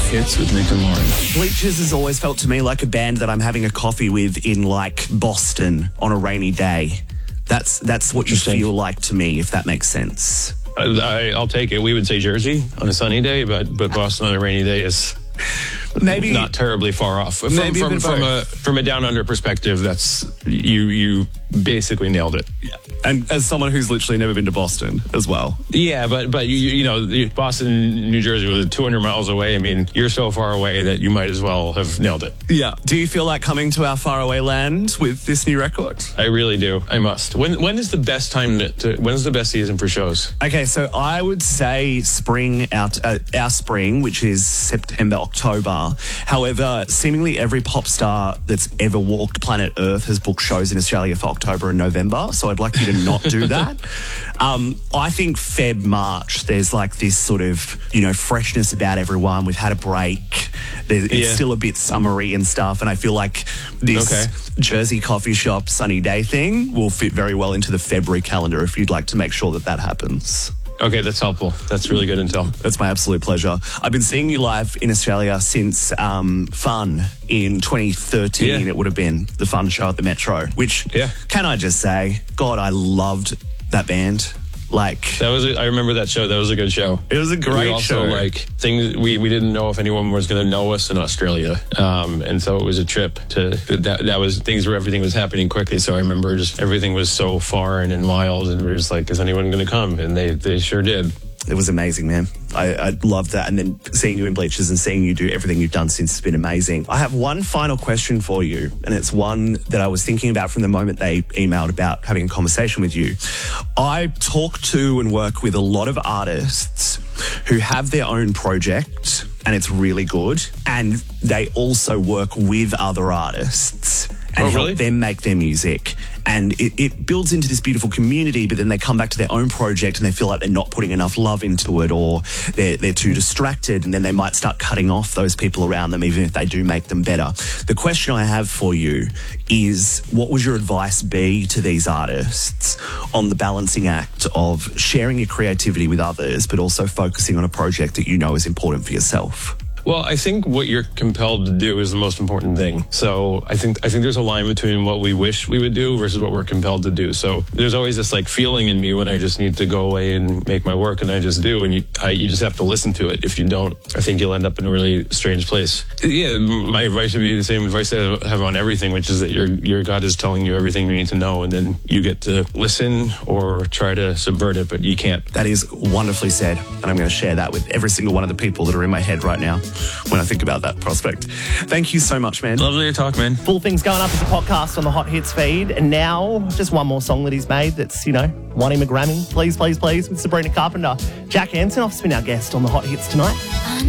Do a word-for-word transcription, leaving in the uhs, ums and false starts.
Hits with Nick and Lauren. Bleachers has always felt to me like a band that I'm having a coffee with in like Boston on a rainy day. That's that's what you feel like to me, if that makes sense. I, I'll take it. We would say Jersey on a sunny day, but but Boston on a rainy day is maybe not terribly far off. From maybe from, a from a from a down under perspective, that's you you basically nailed it. Yeah. And as someone who's literally never been to Boston as well. Yeah, but but you you know Boston, New Jersey was two hundred miles away. I mean, you're so far away that you might as well have nailed it. Yeah. Do you feel like coming to our faraway land with this new record? I really do. I must. When when is the best time to, to when's the best season for shows? Okay, so I would say spring out uh, our spring, which is September, October. However, seemingly every pop star that's ever walked planet Earth has booked shows in Australia for October and November. So I'd like you to not do that. Um, I think Feb, March, there's like this sort of, you know, freshness about everyone. We've had a break. There's, it's Yeah. still a bit summery and stuff. And I feel like this Okay. Jersey coffee shop sunny day thing will fit very well into the February calendar if you'd like to make sure that that happens. Okay, that's helpful. That's really good intel. That's my absolute pleasure. I've been seeing you live in Australia since um, Fun in twenty thirteen. Yeah. It would have been the Fun show at the Metro, which, Yeah. can I just say, God, I loved that band. Like, That was a, I remember that show. That was a good show. it was a great we also show. like things we, we didn't know if anyone was going to know us in Australia, um, and so it was a trip to that. That was things where everything was happening quickly. So I remember just everything was so foreign and wild, and we were just like, "Is anyone going to come?" And they they sure did. It was amazing, man. I, I loved that. And then seeing you in Bleachers and seeing you do everything you've done since has been amazing. I have one final question for you, and it's one that I was thinking about from the moment they emailed about having a conversation with you. I talk to and work with a lot of artists who have their own project, and it's really good, and they also work with other artists and Oh, help really? them make their music. And it, it builds into this beautiful community, but then they come back to their own project and they feel like they're not putting enough love into it, or they're, they're too distracted, and then they might start cutting off those people around them, even if they do make them better. The question I have for you is, what would your advice be to these artists on the balancing act of sharing your creativity with others, but also focusing on a project that you know is important for yourself? Well, I think what you're compelled to do is the most important thing. So I think I think there's a line between what we wish we would do versus what we're compelled to do. So there's always this like feeling in me when I just need to go away and make my work, and I just do, and you I, you just have to listen to it. If you don't, I think you'll end up in a really strange place. Yeah, my advice would be the same advice that I have on everything, which is that your your God is telling you everything you need to know, and then you get to listen or try to subvert it, but you can't. That is wonderfully said, and I'm going to share that with every single one of the people that are in my head right now when I think about that prospect. Thank you so much, man. Lovely to talk, man. Full Thing's going up as a podcast on the Hot Hits feed. And now, just one more song that he's made that's, you know, won him a Grammy. Please, please, please, with Sabrina Carpenter. Jack Antonoff's been our guest on the Hot Hits tonight.